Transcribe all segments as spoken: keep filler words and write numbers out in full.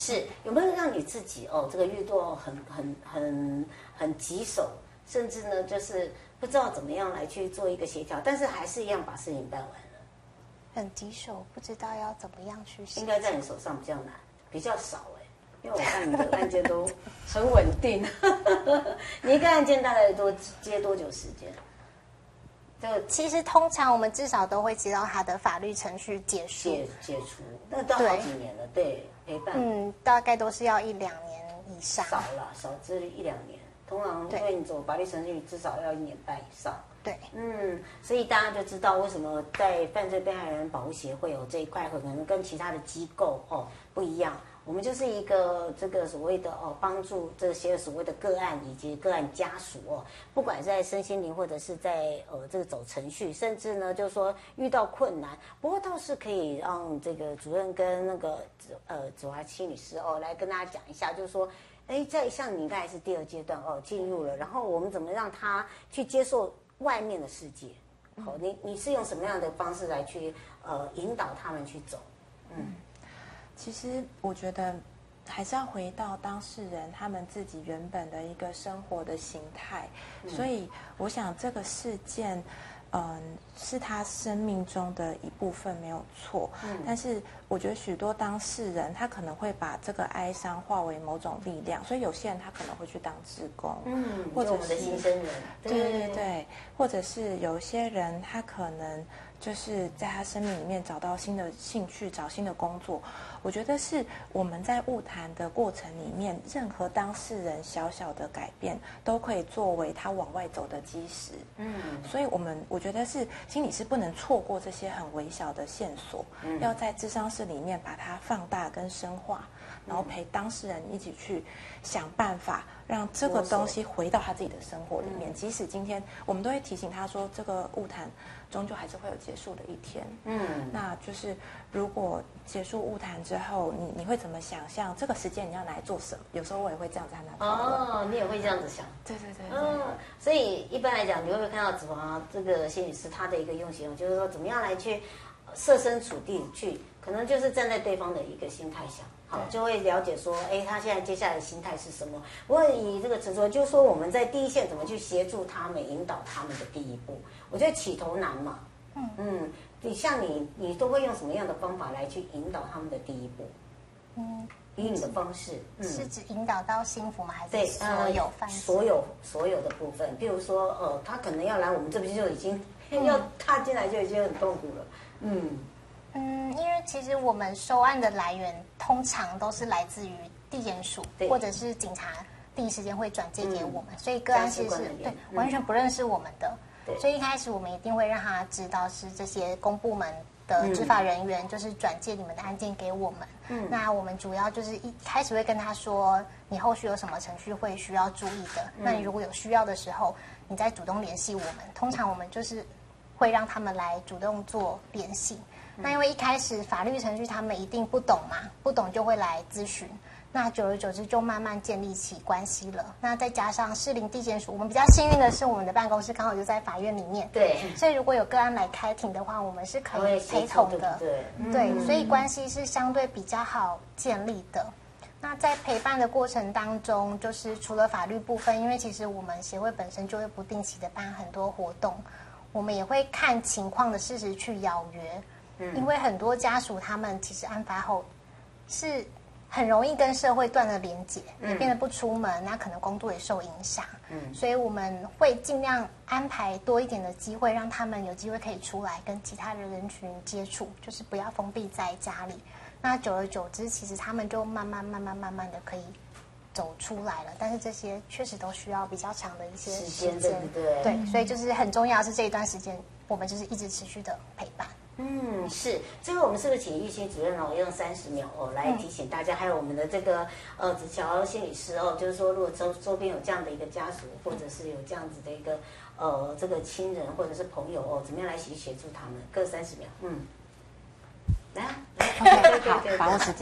是有没有让你自己哦，这个遇到很很很很棘手，甚至呢就是不知道怎么样来去做一个协调，但是还是一样把事情办完了。 很棘手，不知道要怎么样去协调。 应该在你手上比较难，比较少哎、欸，因为我看你的案件都很稳定。你一个案件大概多接多久时间？ 这个其实通常我们至少都会接到他的法律程序结束、 解解除，那都好几年了，对，陪伴， 嗯，大概都是要一两年以上， 少了，少至一两年。通常因为你走法律程序，至少要一年半以上。 对， 嗯，所以大家就知道为什么在犯罪被害人保护协会有这一块，可能跟其他的机构哦不一样。我们就是一个这个所谓的哦，帮助这些所谓的个案以及个案家属哦，不管在身心灵或者是在呃这个走程序，甚至呢就是说遇到困难，不过倒是可以让这个主任跟那个呃子华心理师哦来跟大家讲一下，就是说。哎，在像你刚才是第二阶段哦，进入了，然后我们怎么让他去接受外面的世界？好，你你是用什么样的方式来去呃引导他们去走？嗯， 其实我觉得还是要回到当事人他们自己原本的一个生活的形态，嗯、所以我想这个事件。嗯，是他生命中的一部分没有错，嗯，但是我觉得许多当事人他可能会把这个哀伤化为某种力量，所以有些人他可能会去当志工， 嗯， 或者是新生人， 对对 对, 对，或者是有一些人他可能就是在他生命里面找到新的兴趣，找新的工作。我觉得是我们在晤谈的过程里面，任何当事人小小的改变都可以作为他往外走的基石。嗯，所以我们我觉得是心理师不能错过这些很微小的线索，嗯、要在諮商室里面把它放大跟深化，然后陪当事人一起去想办法让这个东西回到他自己的生活里面。嗯、即使今天我们都会提醒他说，这个晤谈终究还是会有结束的一天。嗯，那就是如果结束晤谈之后，你你会怎么想象这个时间你要拿来做什么？有时候我也会这样子和他讨论。 哦，你也会这样子想？ 对对对。 嗯，所以一般来讲，你会不会看到子华这个心理师他的一个用心，就是说怎么样来去设身处地去，可能就是站在对方的一个心态想。好，就会了解说，哎，他现在接下来的心态是什么？不过以这个陈卓，就是说我们在第一线怎么去协助他们、引导他们的第一步，我觉得起头难嘛。嗯嗯，你像你，你都会用什么样的方法来去引导他们的第一步？嗯，以你的方式， 嗯、是指引导到幸福吗？还是对所有犯罪、 呃、所有所有的部分？比如说，呃，他可能要来我们这边就已经、嗯、要踏进来就已经很痛苦了。嗯。 嗯，因为其实我们收案的来源通常都是来自于地检署或者是警察，第一时间会转接给我们，嗯、所以个案其实是对、嗯、完全不认识我们的，所以一开始我们一定会让他知道是这些公部门的执法人员，就是转介你们的案件给我们。嗯，那我们主要就是一开始会跟他说，你后续有什么程序会需要注意的，嗯、那你如果有需要的时候，你再主动联系我们。通常我们就是会让他们来主动做联系。那因为一开始法律程序他们一定不懂嘛，不懂就会来咨询，那久而久之就慢慢建立起关系了。那再加上士林地检署，我们比较幸运的是我们的办公室刚好就在法院里面， 对， 所以如果有个案来开庭的话，我们是可以陪同的， 对， 对，所以关系是相对比较好建立的。那在陪伴的过程当中，就是除了法律部分，因为其实我们协会本身就会不定期的办很多活动，我们也会看情况的事实去邀约。因为很多家属他们其实案发后是很容易跟社会断了连结，也变得不出门，那可能工作也受影响。嗯，所以我们会尽量安排多一点的机会，让他们有机会可以出来跟其他的人群接触，就是不要封闭在家里。那久而久之，其实他们就慢慢慢慢慢慢的可以走出来了。但是这些确实都需要比较长的一些时间， 对不对？ 对，所以就是很重要的是这一段时间，我们就是一直持续的陪伴。 嗯，是。最后我们是不是请玉清主任哦，用三十秒哦来提醒大家，嗯、还有我们的这个呃子乔心理师哦，就是说，如果周周边有这样的一个家属，或者是有这样子的一个呃这个亲人或者是朋友哦，怎么样来协助他们？各三十秒，嗯，来啊，来 ，OK， 好，把握时间。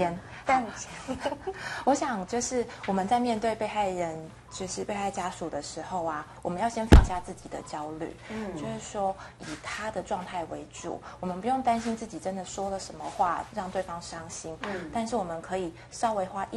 但我想就是我们在面对被害人，就是被害家属的时候啊，我们要先放下自己的焦虑，嗯，就是说以他的状态为主，我们不用担心自己真的说了什么话让对方伤心，嗯，但是我们可以稍微花一